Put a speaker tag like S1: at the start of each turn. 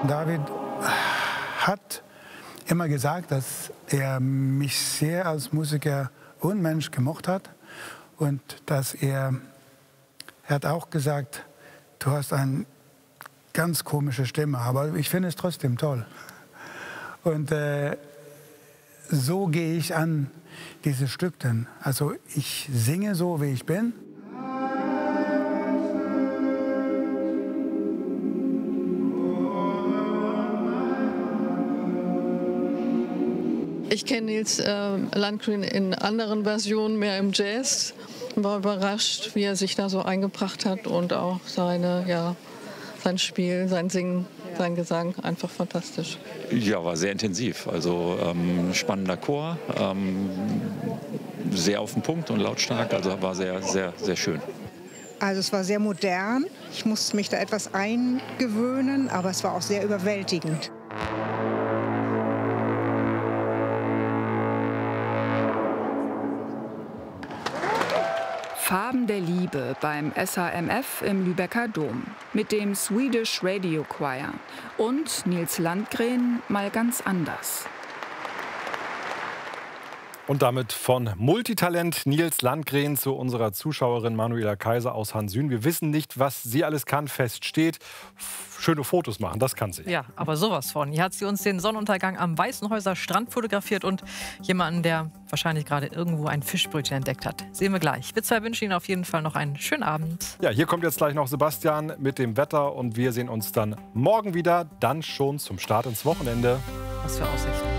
S1: David hat immer gesagt, dass er mich sehr als Musiker und Mensch gemocht hat. Und dass er hat auch gesagt, du hast eine ganz komische Stimme, aber ich finde es trotzdem toll. Und so gehe ich an diese Stück dann. Also ich singe so, wie ich bin.
S2: Ich kenne Nils Landgren in anderen Versionen, mehr im Jazz. War überrascht, wie er sich da so eingebracht hat und auch sein Spiel, sein Singen, sein Gesang, einfach fantastisch.
S3: Ja, war sehr intensiv. Also spannender Chor, sehr auf den Punkt und lautstark. Also war sehr, sehr, sehr schön.
S4: Also es war sehr modern. Ich musste mich da etwas eingewöhnen, aber es war auch sehr überwältigend.
S5: Farben der Liebe beim SHMF im Lübecker Dom mit dem Swedish Radio Choir und Nils Landgren mal ganz anders.
S6: Und damit von Multitalent Nils Landgren zu unserer Zuschauerin Manuela Kaiser aus Hansün. Wir wissen nicht, was sie alles kann, feststeht. Schöne Fotos machen, das kann sie.
S7: Ja, aber sowas von. Hier hat sie uns den Sonnenuntergang am Weißenhäuser Strand fotografiert und jemanden, der wahrscheinlich gerade irgendwo ein Fischbrötchen entdeckt hat. Sehen wir gleich. Wir zwei wünschen Ihnen auf jeden Fall noch einen schönen Abend.
S6: Ja, hier kommt jetzt gleich noch Sebastian mit dem Wetter und wir sehen uns dann morgen wieder, dann schon zum Start ins Wochenende.
S7: Was für Aussichten.